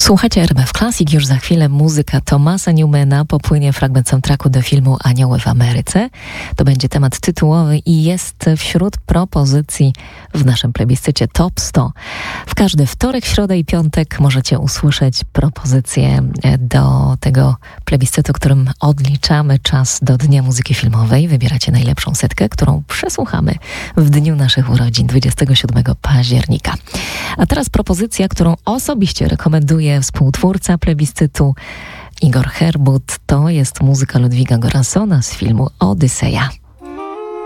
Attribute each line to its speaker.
Speaker 1: Słuchajcie RMF Classic, już za chwilę muzyka Thomasa Newmana, popłynie fragment soundtracku do filmu Anioły w Ameryce. To będzie temat tytułowy i jest wśród propozycji w naszym plebiscycie Top 100. W każdy wtorek, środę i piątek możecie usłyszeć propozycje do tego plebiscytu, którym odliczamy czas do Dnia Muzyki Filmowej. Wybieracie najlepszą setkę, którą przesłuchamy w dniu naszych urodzin, 27 października. A teraz propozycja, którą osobiście rekomenduję współtwórca plebiscytu Igor Herbut. To jest muzyka Ludwiga Göranssona z filmu Odyseja.